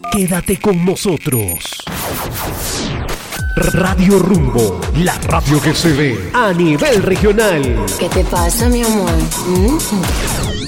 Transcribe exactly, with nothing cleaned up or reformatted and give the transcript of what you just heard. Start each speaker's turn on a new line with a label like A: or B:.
A: Quédate con nosotros. Radio Rumbo, la radio que se ve a nivel regional.
B: ¿Qué te pasa, mi amor? ¿Mm?